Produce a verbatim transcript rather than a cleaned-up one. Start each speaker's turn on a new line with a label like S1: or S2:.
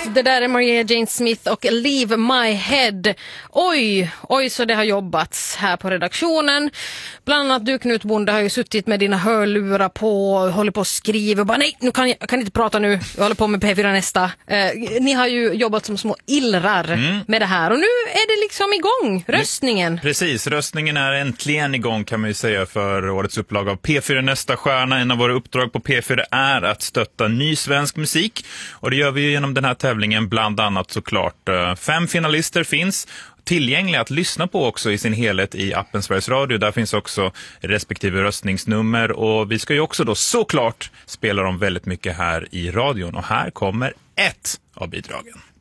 S1: Det där är Maria Jane Smith och Leave My Head. Oj, oj så det har jobbats här på redaktionen. Bland annat du Knut Bonde har ju suttit med dina hörlurar på och håller på att skriva. Och bara, nej, nu kan jag, jag kan inte prata nu. Jag håller på med P fyra Nästa. Eh, ni har ju jobbat som små illrar mm. med det här. Och nu är det liksom igång, röstningen.
S2: Precis, röstningen är äntligen igång kan man ju säga för årets upplaga av P fyra Nästa stjärna. En av våra uppdrag på P fyra är att stötta ny svensk musik. Och det gör vi ju genom den här tävlingen bland annat såklart. Fem finalister finns tillgängliga att lyssna på också i sin helhet i appen Sveriges Radio. Där finns också respektive röstningsnummer och vi ska ju också då såklart spela dem väldigt mycket här i radion. Och här kommer ett av bidragen.